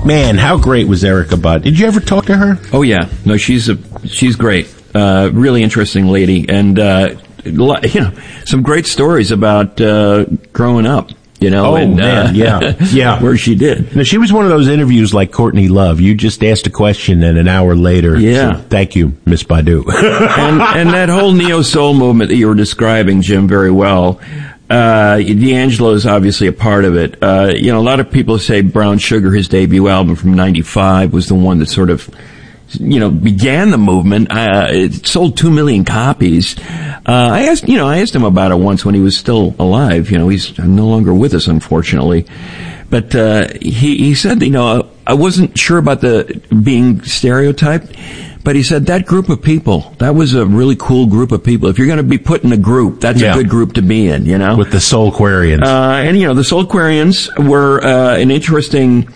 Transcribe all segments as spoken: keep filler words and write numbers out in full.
Man, how great was Erykah Budd? Did you ever talk to her? Oh, yeah. No, she's a she's great. Uh, really interesting lady. And, uh, you know, some great stories about uh, growing up. You know, oh, and, man, uh, yeah, yeah. where she did. Now, she was one of those interviews like Courtney Love. You just asked a question, and an hour later, yeah. said, thank you, Miss Badu. and, and that whole neo-soul movement that you were describing, Jim, very well, uh, D'Angelo is obviously a part of it. Uh, you know, a lot of people say Brown Sugar, his debut album from ninety-five, was the one that sort of, you know, began the movement. Uh, it sold two million copies. Uh, I asked, you know, I asked him about it once when he was still alive. You know, he's no longer with us, unfortunately. But, uh, he, he said, you know, I wasn't sure about the being stereotyped, but he said that group of people, that was a really cool group of people. If you're going to be put in a group, that's yeah. a good group to be in, you know? With the Soulquarians. Uh, and, you know, the Soulquarians were, uh, an interesting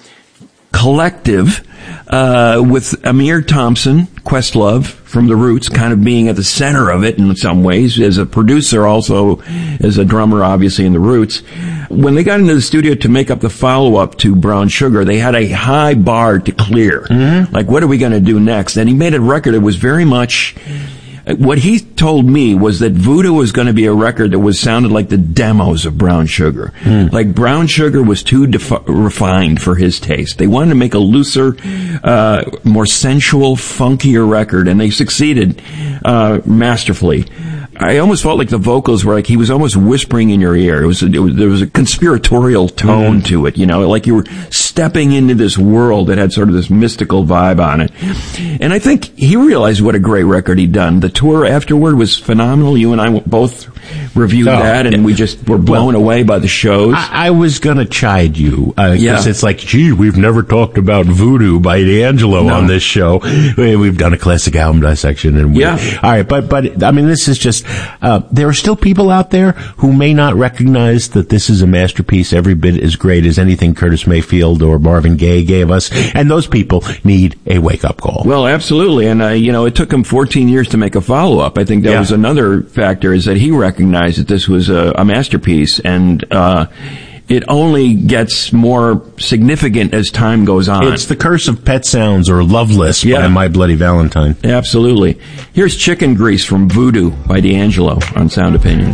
collective, uh, with Amir Thompson, Questlove from The Roots, kind of being at the center of it in some ways, as a producer, also as a drummer, obviously, in The Roots. When they got into the studio to make up the follow-up to Brown Sugar, they had a high bar to clear. Mm-hmm. Like, what are we going to do next? And he made a record that was very much... What he told me was that Voodoo was going to be a record that was sounded like the demos of Brown Sugar. Mm. Like Brown Sugar was too defi- refined for his taste. They wanted to make a looser, uh, more sensual, funkier record, and they succeeded uh, masterfully. I almost felt like the vocals were like he was almost whispering in your ear. It was, it was there was a conspiratorial tone mm. to it, you know, like you were stepping into this world that had sort of this mystical vibe on it. And I think he realized what a great record he'd done. The tour afterward was phenomenal. You and I both reviewed oh, that, and we just were blown well, away by the shows. I, I was going to chide you, uh, yeah. because it's like, gee, we've never talked about Voodoo by D'Angelo no. on this show. We've done a classic album dissection. And we, yeah. All right, but, but, I mean, this is just, uh, there are still people out there who may not recognize that this is a masterpiece every bit as great as anything Curtis Mayfield or Marvin Gaye gave us, and those people need a wake-up call. Well, absolutely, and, uh, you know, it took him fourteen years to make a follow-up. I think that yeah. was another factor, is that he recognized that this was a, a masterpiece, and, uh, it only gets more significant as time goes on. It's the curse of Pet Sounds or Loveless yeah. by My Bloody Valentine. Absolutely. Here's Chicken Grease from Voodoo by D'Angelo on Sound Opinions.